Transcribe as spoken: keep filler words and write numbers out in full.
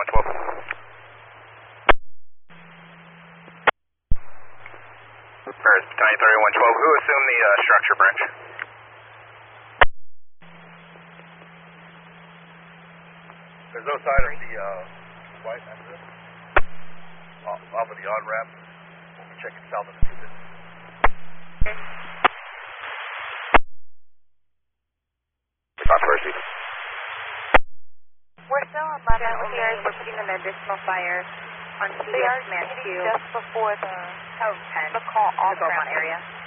twelve. Alright, Battalion thirty-one twelve, who assumed the uh, structure branch? There's no sign of the uh, white accident. Off, off of the on-ramp. We'll be checking south of the two minutes. Response first, Ethan. We're still on eleven here. We're putting an additional fire on C S Man two. Just before the, oh, ten. the call off the ramp area.